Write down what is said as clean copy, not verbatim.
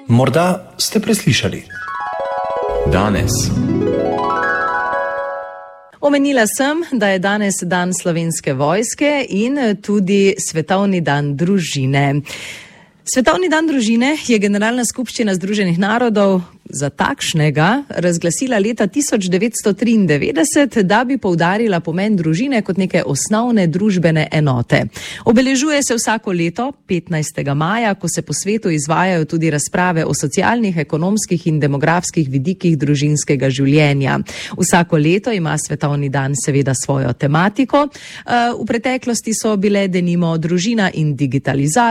Morda ste preslišali. Danes. Omenila sem, da je danes dan Slovenske vojske in tudi Svetovni dan družine. Svetovni dan družine je Generalna skupščina Združenih narodov za takšnega razglasila leta 1993, da bi poudarila pomen družine kot neke osnovne družbene enote. Obeležuje se vsako leto 15. maja, ko se po svetu izvajajo tudi razprave o socialnih, ekonomskih in demografskih vidikih družinskega življenja. Vsako leto ima Svetovni dan seveda svojo tematiko. V preteklosti so bile denimo družina in digitalizacija,